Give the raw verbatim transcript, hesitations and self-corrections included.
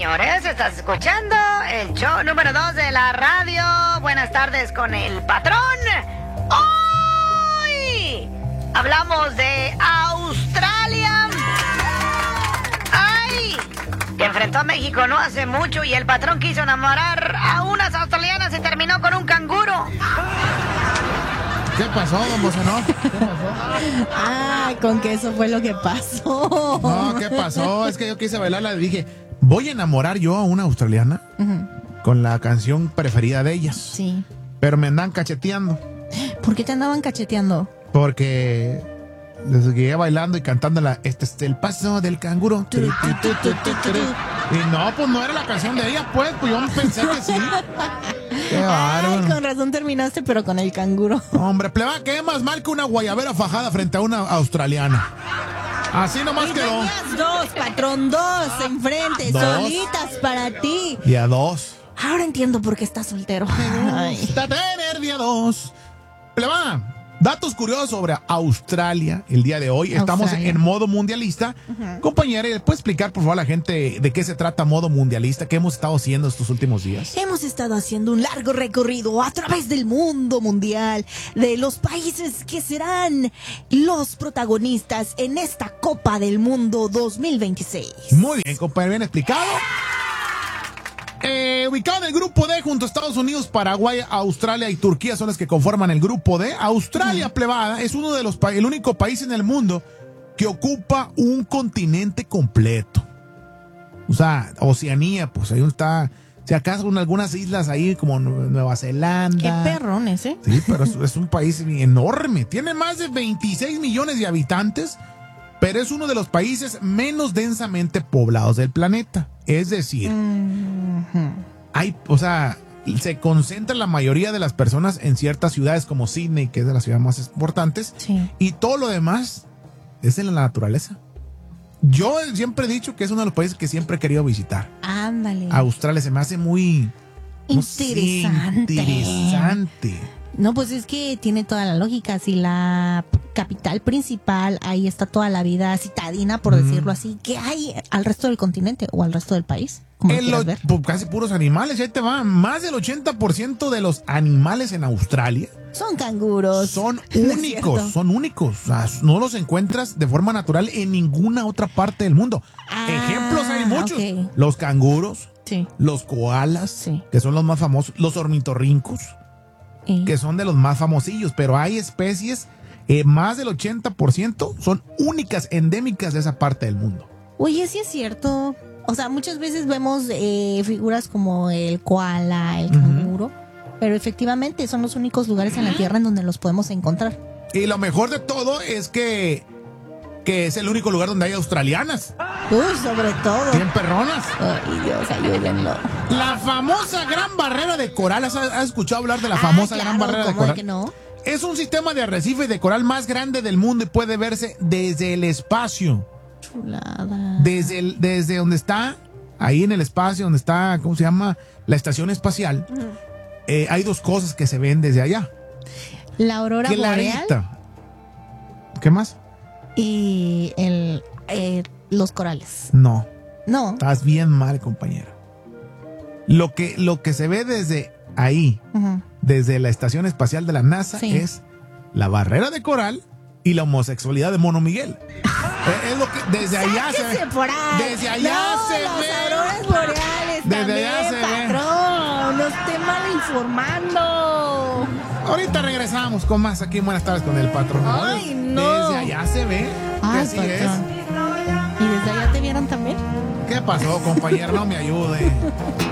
señores, estás escuchando el show número dos de la radio. Buenas tardes con el patrón. Hoy hablamos de Australia. ¡Ay! Que enfrentó a México no hace mucho y el patrón quiso enamorar a unas australianas y terminó con un canguro. ¿Qué pasó, don Bocenó? ¿Qué pasó? Ah, con que eso fue lo que pasó. No, ¿qué pasó? Es que yo quise bailarla y dije, voy a enamorar yo a una australiana uh-huh. con la canción preferida de ellas. Sí. Pero me andan cacheteando. ¿Por qué te andaban cacheteando? Porque les seguía bailando y cantándola. Este es el paso del canguro. Y no, pues no era la canción de ella, pues. Pues yo pensé que sí. Qué bárbaro. Ay, con razón terminaste, pero con el canguro. Hombre, pleba, ¿qué más mal que una guayabera fajada frente a una australiana? Así nomás y quedó. Tenías dos, patrón, dos enfrente, ¿Dos? solitas para ti. Y a dos. Ahora entiendo por qué estás soltero. Ay. Está tener día dos. Pleba, datos curiosos sobre Australia el día de hoy. Estamos Australia. en modo mundialista. Uh-huh. Compañera, ¿le puede explicar por favor a la gente de qué se trata modo mundialista? ¿Qué hemos estado haciendo estos últimos días? Hemos estado haciendo un largo recorrido a través del mundo mundial, de los países que serán los protagonistas en esta Copa del Mundo dos mil veintiséis. Muy bien, compañero, bien explicado. Eh, ubicado en el grupo D junto a Estados Unidos, Paraguay, Australia y Turquía son los que conforman el grupo D. Australia, uh-huh. plebada, es uno de los pa- el único país en el mundo que ocupa un continente completo. O sea, Oceanía, pues ahí está, si acaso en algunas islas ahí como Nueva Zelanda. Qué perrones, ¿eh? Sí, pero es, es un país enorme. Tiene más de veintiséis millones de habitantes, pero es uno de los países menos densamente poblados del planeta. Es decir, uh-huh. hay, o sea, se concentra la mayoría de las personas en ciertas ciudades como Sydney, que es de las ciudades más importantes, sí. y todo lo demás es en la naturaleza. Yo siempre he dicho que es uno de los países que siempre he querido visitar. Ándale. Australia se me hace muy interesante. No sé, interesante. No, pues es que tiene toda la lógica. Si la capital principal, ahí está toda la vida citadina, por mm. decirlo así, ¿qué hay al resto del continente o al resto del país? El lo, ver? Pues casi puros animales, ahí te va. Más del ochenta por ciento de los animales en Australia son canguros. Son únicos, ¿No son únicos. O sea, no los encuentras de forma natural en ninguna otra parte del mundo. Ah, ejemplos hay muchos. Okay. Los canguros, sí. los koalas, sí. que son los más famosos, los ornitorrincos, ¿Eh? que son de los más famosillos, pero hay especies, eh, más del ochenta por ciento son únicas, endémicas de esa parte del mundo. Oye, sí es cierto. O sea, muchas veces vemos eh, figuras como el koala, el canguro, uh-huh. pero efectivamente son los únicos lugares en la Tierra en donde los podemos encontrar. Y lo mejor de todo es que, que es el único lugar donde hay australianas. Uy, sobre todo. Bien perronas. Ay, Dios, ayúdenlo. La famosa Gran Barrera de Coral. ¿Has, has escuchado hablar de la famosa ah, claro, Gran Barrera de Coral? Que no? Es un sistema de arrecife de coral más grande del mundo y puede verse desde el espacio. Chulada. Desde, el, desde donde está, ahí en el espacio, donde está, ¿cómo se llama? La estación espacial. Uh-huh. Eh, hay dos cosas que se ven desde allá. La aurora boreal. ¿Qué más? Y el, eh, los corales. No. No. Estás bien mal, compañero. Lo que, lo que se ve desde ahí, uh-huh. desde la estación espacial de la NASA, sí. es la barrera de coral y la homosexualidad de Mono Miguel. Es lo que desde allá se ve. Por ahí. Desde allá no, se las ve. Auroras boreales. Desde también, allá se patrón, ve. No esté mal informando. Ahorita regresamos con más aquí en Buenas Tardes con el patrón. Ay, no. Desde allá se ve. Ay, así patrón. es. ¿Y desde allá te vieron también? ¿Qué pasó, compañero? No me ayude.